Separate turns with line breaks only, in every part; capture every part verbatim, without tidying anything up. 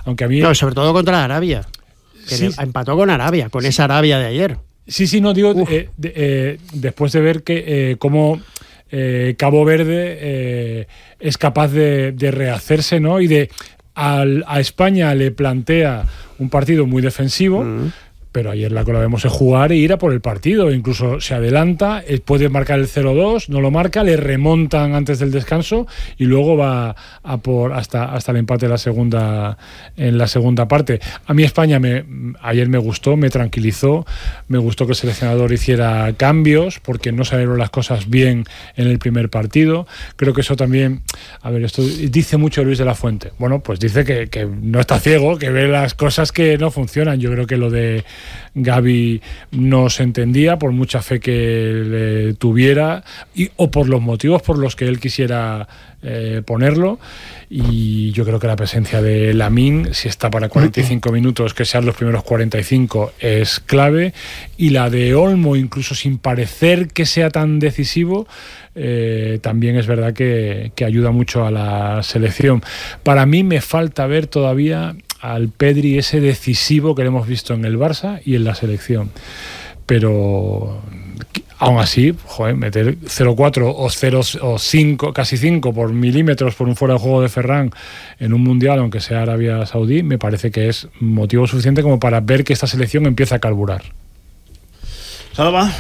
Aunque a mí...
No, sobre todo contra Arabia, que sí. empató con Arabia, con sí. esa Arabia de ayer.
Sí, sí, no, digo, eh, de, eh, después de ver que eh, cómo eh, Cabo Verde eh, es capaz de, de rehacerse, ¿no? Y de al, a España le plantea un partido muy defensivo, mm. pero ayer la que lo vemos es jugar e ir a por el partido. Incluso se adelanta, puede marcar el cero dos, no lo marca, le remontan antes del descanso y luego va a por hasta, hasta el empate en la segunda, en la segunda parte. A mí España me, ayer me gustó, me tranquilizó, me gustó que el seleccionador hiciera cambios porque no salieron las cosas bien en el primer partido. Creo que eso también, a ver, esto dice mucho Luis de la Fuente. Bueno, pues dice que, que no está ciego, que ve las cosas que no funcionan. Yo creo que lo de Gavi no se entendía por mucha fe que le tuviera y, o por los motivos por los que él quisiera eh, ponerlo, y yo creo que la presencia de Lamine, si está para cuarenta y cinco minutos, que sean los primeros cuarenta y cinco, es clave, y la de Olmo, incluso sin parecer que sea tan decisivo, eh, también es verdad que, que ayuda mucho a la selección. Para mí me falta ver todavía al Pedri ese decisivo que le hemos visto en el Barça y en la selección, pero aún así, joder, meter cero cuatro o cero o cinco, casi cinco por milímetros por un fuera de juego de Ferran en un mundial, aunque sea Arabia Saudí, me parece que es motivo suficiente como para ver que esta selección empieza a carburar.
Salva.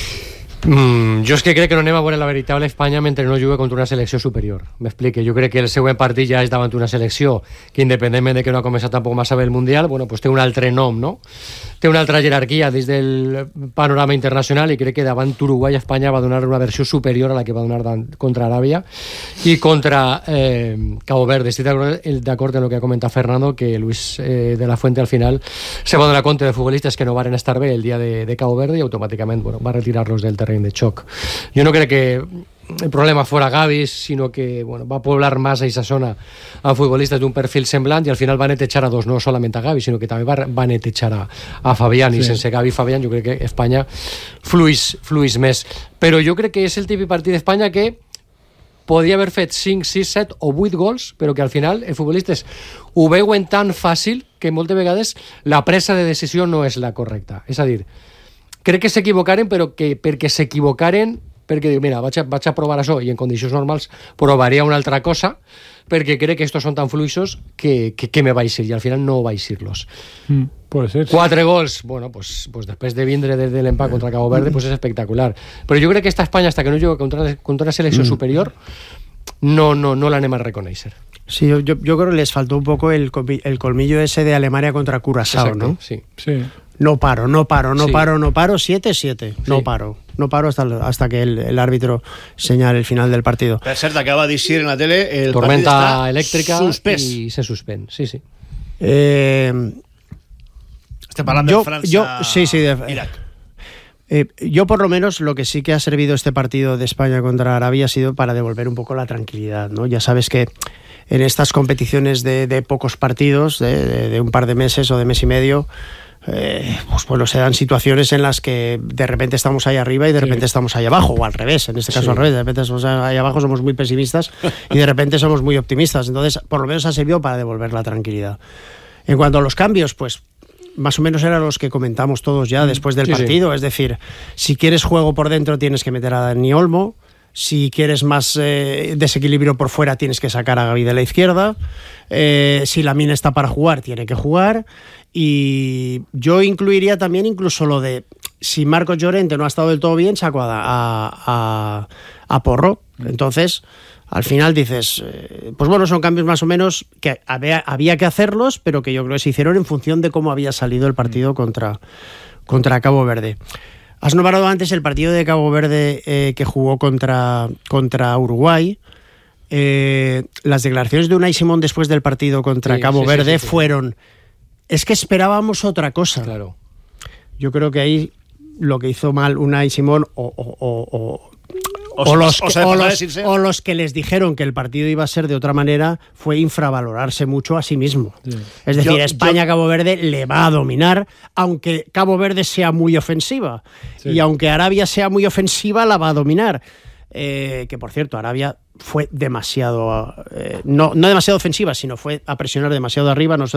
Mm, jo és que crec que no anem a veure la veritable Espanya mentre no jugui contra una selecció superior. M'explique, jo crec que el següent partit ja és davant una selecció que, independentment de que no ha començat tampoc massa bé el Mundial, bueno, pues té un altre nom, no? Té una altra jerarquia dins del panorama internacional, i crec que davant Uruguai Espanya va donar una versió superior a la que va donar contra Aràbia i contra eh, Cabo Verde. Estic d'acord en el que ha comentat Fernando, que Luis eh, de la Fuente al final se va donar compte de futbolistes que no varen estar bé el dia de, de Cabo Verde i automàticament, bueno, va retirar-los del terreny de xoc. Jo no crec que el problema fuera Gavi, sinó que, bueno, va poblar massa aquesta zona a futbolistes d'un perfil semblant, i al final va netejar a dos, no solament a Gavi, sinó que també va, va netejar a, a Fabián, sí. I sense Gavi i Fabián jo crec que Espanya fluix, fluix més. Però jo crec que és el típic partit d'Espanya que podia haver fet cinc, sis, set o vuit gols, però que al final els futbolistes ho veuen tan fàcil que moltes vegades la presa de decisió no és la correcta. És a dir, crec que s'equivocaren, però que perquè s'equivocaren, perquè diu, mira, vaig a, vaig a provar això i en condicions normals provaria una altra cosa, perquè crec que estos són tan fluixos que, que, que me va eixir, i al final no va eixir-los.
Mm, puede ser.
Quatre gols, bueno, pues, pues després de vindre des de l'empat contra Cabo Verde, pues és espectacular. Però jo crec que esta Espanya, hasta que no juga contra, contra una selecció mm. superior, no, no, no l'anem a reconèixer.
Sí, yo, yo creo que les faltó un poco el, el colmillo ese de Alemania contra Curazao. Exacto, ¿no?
Sí.
Sí.
No paro, no paro, no
sí.
paro, no paro, siete siete, sí. no paro. No paro hasta, hasta que el, el árbitro señale el final del partido.
Per cert, acaba de decir en la tele el
tormenta elèctrica
suspès.
I se suspèn, sí, sí.
Eh,
Estem parlant
yo,
de Francia,
yo, sí, sí, de,
Irak.
Eh, yo por lo menos lo que sí que ha servido este partido de España contra Arabia ha sido para devolver un poco la tranquilidad, ¿no? Ya sabes que en estas competiciones de, de pocos partidos, de, de, de un par de meses o de mes y medio, Eh, pues bueno, se dan situaciones en las que de repente estamos ahí arriba y de repente sí. estamos ahí abajo, o al revés, en este caso sí. al revés, de repente estamos ahí abajo, somos muy pesimistas y de repente somos muy optimistas. Entonces, por lo menos ha servido para devolver la tranquilidad. En cuanto a los cambios, pues más o menos eran los que comentamos todos ya después del sí, partido, sí. Es decir, si quieres juego por dentro tienes que meter a Dani Olmo, si quieres más eh, desequilibrio por fuera tienes que sacar a Gavi de la izquierda, eh, si Lamine está para jugar tiene que jugar. Y yo incluiría también incluso lo de si Marcos Llorente no ha estado del todo bien, saco a, a, a, a Porro. Entonces, al final dices, eh, pues bueno, son cambios más o menos que había, había que hacerlos, pero que yo creo que se hicieron en función de cómo había salido el partido contra, contra Cabo Verde. Has nombrado antes el partido de Cabo Verde eh, que jugó contra, contra Uruguay. Eh, las declaraciones de Unai Simón después del partido contra sí, Cabo sí, Verde sí, sí, sí. fueron... Es que esperábamos otra cosa.
Claro.
Yo creo que ahí lo que hizo mal Unai Simón o, o, o, o,
o,
o, los,
o,
que, o, los, o los que les dijeron que el partido iba a ser de otra manera fue infravalorarse mucho a sí mismo. Sí. Es decir, yo, España yo... Cabo Verde le va a dominar, aunque Cabo Verde sea muy ofensiva. Sí. Y aunque Arabia sea muy ofensiva, la va a dominar. Eh, que por cierto, Arabia fue demasiado, eh, no, no demasiado ofensiva, sino fue a presionar demasiado arriba. No